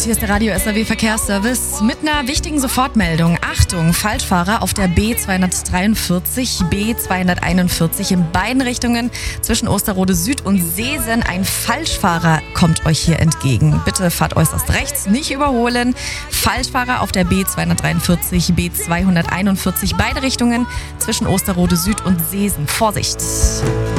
hier ist der Radio SAW Verkehrsservice mit einer wichtigen Sofortmeldung. Achtung, Falschfahrer auf der B243, B241 in beiden Richtungen zwischen Osterrode Süd und Seesen. Ein Falschfahrer kommt euch hier entgegen. Bitte fahrt äußerst rechts, nicht überholen. Falschfahrer auf der B243, B241, beide Richtungen zwischen Osterrode Süd und Seesen. Vorsicht!